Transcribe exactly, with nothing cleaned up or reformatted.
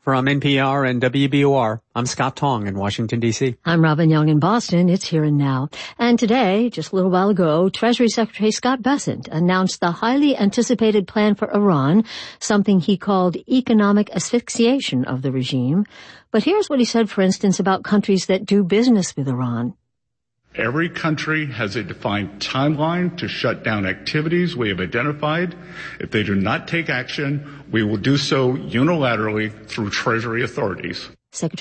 From N P R and W B O R, I'm Scott Tong in Washington, D C I'm Robin Young in Boston. It's Here and Now. And today, just a little while ago, Treasury Secretary Scott Bessent announced the highly anticipated plan for Iran, something he called economic asphyxiation of the regime. But here's what he said, for instance, about countries that do business with Iran. Every country has a defined timeline to shut down activities we have identified. If they do not take action, we will do so unilaterally through Treasury authorities. Secretary